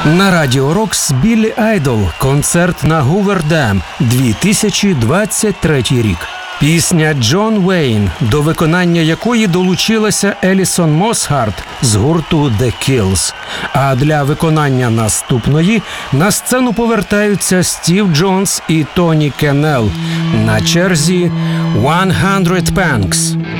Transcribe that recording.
На Радіо Рокс Біллі Айдол. Концерт на Гувердем. 2023 рік. Пісня «Джон Уейн», до виконання якої долучилася Елісон Мосгарт з гурту The Kills. А для виконання наступної на сцену повертаються Стів Джонс і Тоні Кеннел. На черзі «100 Pranks».